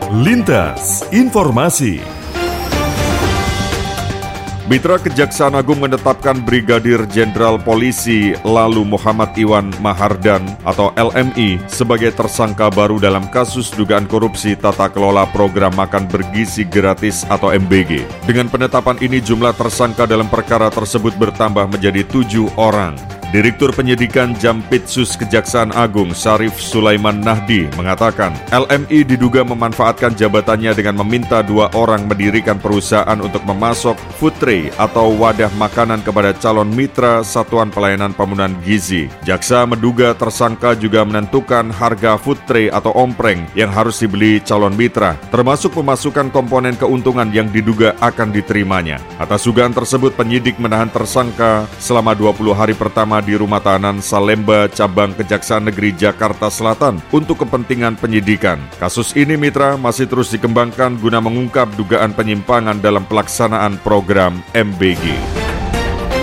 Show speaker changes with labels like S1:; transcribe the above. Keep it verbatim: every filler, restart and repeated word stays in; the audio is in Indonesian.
S1: Lintas Informasi. Mitra Kejaksaan Agung menetapkan Brigadir Jenderal Polisi Lalu Muhammad Iwan Mahardan atau L M I sebagai tersangka baru dalam kasus dugaan korupsi tata kelola program makan bergizi gratis atau M B G. Dengan penetapan ini jumlah tersangka dalam perkara tersebut bertambah menjadi tujuh orang. Direktur Penyidikan Jampitsus Kejaksaan Agung Syarif Sulaiman Nahdi mengatakan L M I diduga memanfaatkan jabatannya dengan meminta dua orang mendirikan perusahaan untuk memasok food tray atau wadah makanan kepada calon mitra Satuan Pelayanan Pemenuhan Gizi. Jaksa menduga tersangka juga menentukan harga food tray atau ompreng yang harus dibeli calon mitra, termasuk memasukkan komponen keuntungan yang diduga akan diterimanya. Atas dugaan tersebut, penyidik menahan tersangka selama dua puluh hari pertama di Rumah Tahanan Salemba Cabang Kejaksaan Negeri Jakarta Selatan untuk kepentingan penyidikan. Kasus ini mitra masih terus dikembangkan guna mengungkap dugaan penyimpangan dalam pelaksanaan program M B G.